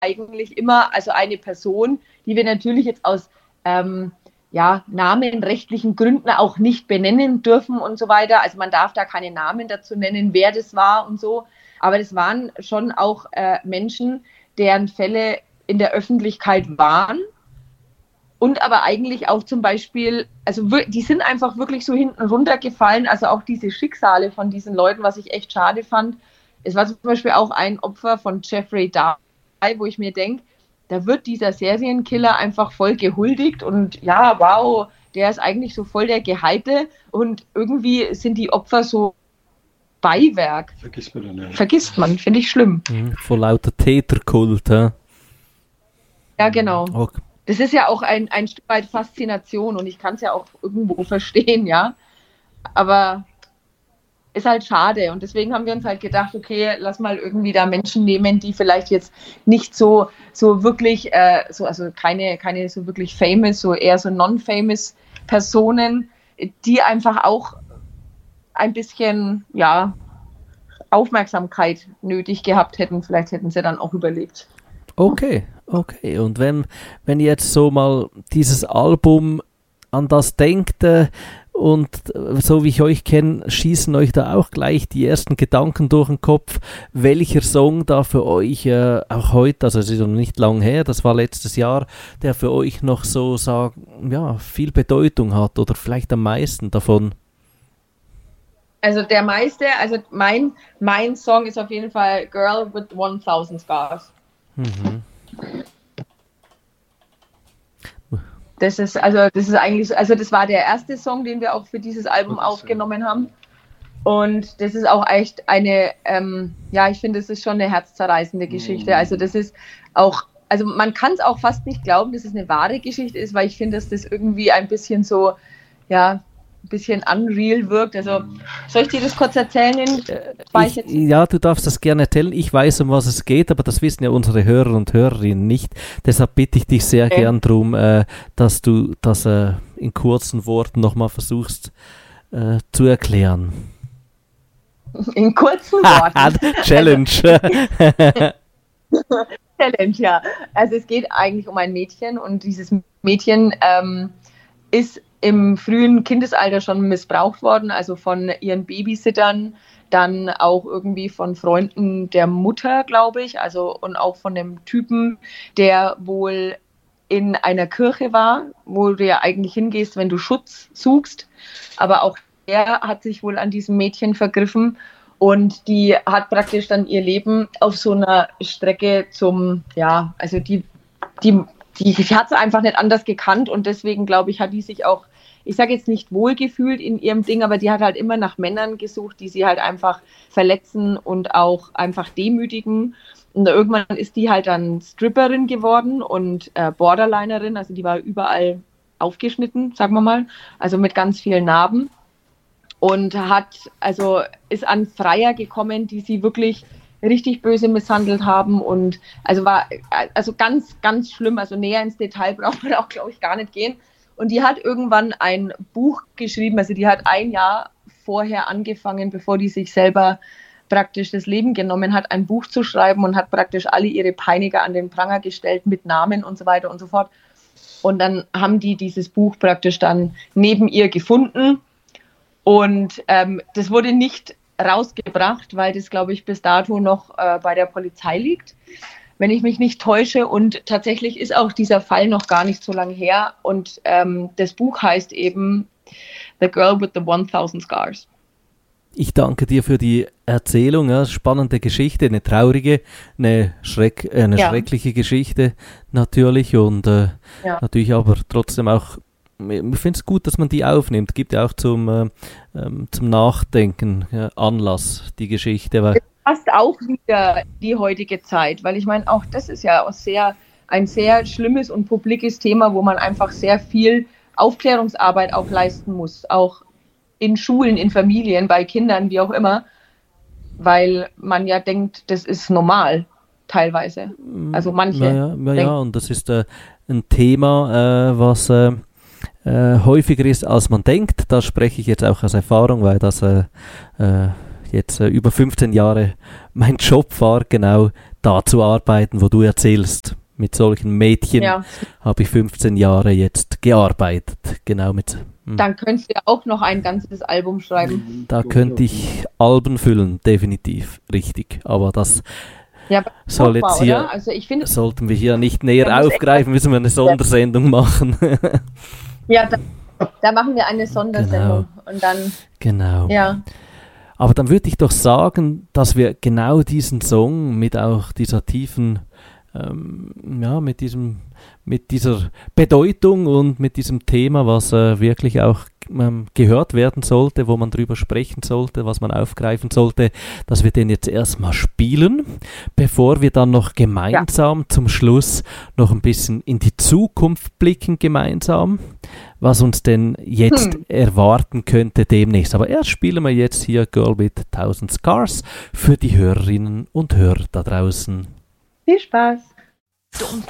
eigentlich immer also eine Person, die wir natürlich jetzt aus namenrechtlichen Gründen auch nicht benennen dürfen und so weiter. Also man darf da keine Namen dazu nennen, wer das war und so. Aber das waren schon auch Menschen, deren Fälle in der Öffentlichkeit waren und aber eigentlich auch zum Beispiel, also die sind einfach wirklich so hinten runtergefallen, also auch diese Schicksale von diesen Leuten, was ich echt schade fand. Es war zum Beispiel auch ein Opfer von Jeffrey Dahmer, wo ich mir denke, da wird dieser Serienkiller einfach voll gehuldigt und ja, wow, der ist eigentlich so voll der Gehypte und irgendwie sind die Opfer so Beiwerk. Vergisst man dann, ja. Vergisst man, finde ich schlimm. Vor lauter Täterkult, ja. Ja, genau. Okay. Das ist ja auch ein Stück weit Faszination und ich kann es ja auch irgendwo verstehen, ja. Aber ist halt schade und deswegen haben wir uns halt gedacht, okay, lass mal irgendwie da Menschen nehmen, die vielleicht jetzt nicht so wirklich, also keine so wirklich famous, so eher so non-famous Personen, die einfach auch ein bisschen, ja, Aufmerksamkeit nötig gehabt hätten. Vielleicht hätten sie dann auch überlebt. Okay. Und wenn jetzt so mal dieses Album an das denkt und so wie ich euch kenne, schießen euch da auch gleich die ersten Gedanken durch den Kopf, welcher Song da für euch auch heute, also es ist noch nicht lang her, das war letztes Jahr, der für euch noch so viel Bedeutung hat oder vielleicht am meisten davon? Also der meiste, also mein Song ist auf jeden Fall Girl with 1000 Scars. Mhm. Das war der erste Song, den wir auch für dieses Album aufgenommen haben. Und das ist auch echt eine, ich finde, es ist schon eine herzzerreißende Geschichte. Also das ist auch, also man kann es auch fast nicht glauben, dass es eine wahre Geschichte ist, weil ich finde, dass das irgendwie ein bisschen so, ein bisschen unreal wirkt. Also soll ich dir das kurz erzählen? Ja, du darfst das gerne erzählen. Ich weiß, um was es geht, aber das wissen ja unsere Hörer und Hörerinnen nicht. Deshalb bitte ich dich sehr gern darum, dass du das in kurzen Worten nochmal versuchst zu erklären. In kurzen Worten? Challenge. Challenge, ja. Also es geht eigentlich um ein Mädchen und dieses Mädchen ist im frühen Kindesalter schon missbraucht worden, also von ihren Babysittern, dann auch irgendwie von Freunden der Mutter, glaube ich, also und auch von dem Typen, der wohl in einer Kirche war, wo du ja eigentlich hingehst, wenn du Schutz suchst, aber auch er hat sich wohl an diesem Mädchen vergriffen und die hat praktisch dann ihr Leben auf so einer Strecke die hat es einfach nicht anders gekannt und deswegen, glaube ich, hat die sich auch, ich sage jetzt nicht wohlgefühlt in ihrem Ding, aber die hat halt immer nach Männern gesucht, die sie halt einfach verletzen und auch einfach demütigen. Und irgendwann ist die halt dann Stripperin geworden und Borderlinerin, also die war überall aufgeschnitten, sagen wir mal, also mit ganz vielen Narben. Und ist an Freier gekommen, die sie wirklich richtig böse misshandelt haben und war ganz, ganz schlimm, also näher ins Detail braucht man auch, glaube ich, gar nicht gehen. Und die hat irgendwann ein Buch geschrieben, also die hat ein Jahr vorher angefangen, bevor die sich selber praktisch das Leben genommen hat, ein Buch zu schreiben und hat praktisch alle ihre Peiniger an den Pranger gestellt mit Namen und so weiter und so fort. Und dann haben die dieses Buch praktisch dann neben ihr gefunden und das wurde nicht rausgebracht, weil das, glaube ich, bis dato noch bei der Polizei liegt, wenn ich mich nicht täusche. Und tatsächlich ist auch dieser Fall noch gar nicht so lange her. Und das Buch heißt eben The Girl with the 1000 Scars. Ich danke dir für die Erzählung. Ja, spannende Geschichte, eine traurige, eine schreckliche Geschichte natürlich. Und natürlich aber trotzdem auch, ich finde es gut, dass man die aufnimmt. Gibt ja auch zum Nachdenken Anlass, die Geschichte. Weil passt auch wieder die heutige Zeit, weil ich meine, auch das ist ja auch ein sehr schlimmes und publikes Thema, wo man einfach sehr viel Aufklärungsarbeit auch leisten muss, auch in Schulen, in Familien, bei Kindern, wie auch immer, weil man ja denkt, das ist normal, teilweise. Also manche Ja, und das ist ein Thema, was häufiger ist, als man denkt. Da spreche ich jetzt auch aus Erfahrung, weil das jetzt über 15 Jahre mein Job war, genau da zu arbeiten, wo du erzählst. Mit solchen Mädchen habe ich 15 Jahre jetzt gearbeitet. Genau mit. Dann könntest du ja auch noch ein ganzes Album schreiben. Da könnte ich Alben füllen, definitiv. Richtig. Aber das soll jetzt hier, also ich finde, sollten wir hier nicht näher aufgreifen, müssen wir eine Sondersendung machen. Ja, da machen wir eine Sondersendung. Genau. Und dann. Genau. Ja. Aber dann würde ich doch sagen, dass wir genau diesen Song mit auch dieser tiefen mit dieser Bedeutung und mit diesem Thema, was wirklich auch gehört werden sollte, wo man drüber sprechen sollte, was man aufgreifen sollte, dass wir den jetzt erstmal spielen, bevor wir dann noch gemeinsam zum Schluss noch ein bisschen in die Zukunft blicken gemeinsam, was uns denn jetzt erwarten könnte demnächst. Aber erst spielen wir jetzt hier Girl with 1000 Scars für die Hörerinnen und Hörer da draußen. Viel Spaß. Don't